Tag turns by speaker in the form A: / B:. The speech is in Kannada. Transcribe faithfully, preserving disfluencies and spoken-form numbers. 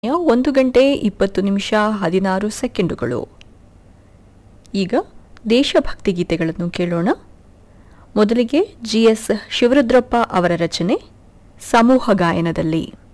A: ಒಂದು ಗಂಟೆ ಇಪ್ಪತ್ತು ನಿಮಿಷ ಹದಿನಾರು ಸೆಕೆಂಡುಗಳು. ಈಗ ದೇಶಭಕ್ತಿ ಗೀತೆಗಳನ್ನು ಕೇಳೋಣ. ಮೊದಲಿಗೆ ಜಿ ಎಸ್ ಶಿವರುದ್ರಪ್ಪ ಅವರ ರಚನೆ ಸಮೂಹ ಗಾಯನದಲ್ಲಿ.